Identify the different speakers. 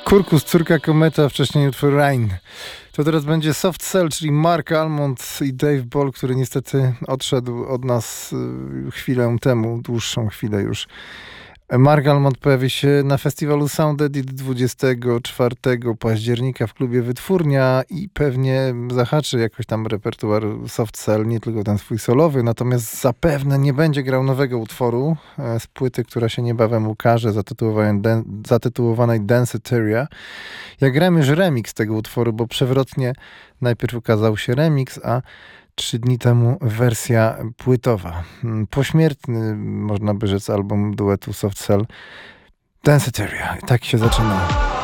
Speaker 1: Kurkus, córka kometa, wcześniej utwór Rain. To teraz będzie Soft Cell, czyli Mark Almond i Dave Ball, który niestety odszedł od nas chwilę temu, dłuższą chwilę już. Mark Almond pojawi się na festiwalu Sound Edit 24 października w klubie Wytwórnia i pewnie zahaczy jakoś tam repertuar Soft Cell, nie tylko ten swój solowy, natomiast zapewne nie będzie grał nowego utworu z płyty, która się niebawem ukaże, zatytułowanej Danceteria. Ja grałem już remix tego utworu, bo przewrotnie najpierw ukazał się remix, a 3 dni temu wersja płytowa. Pośmiertny, można by rzec, album duetu Soft Cell Danceteria. Tak się zaczyna.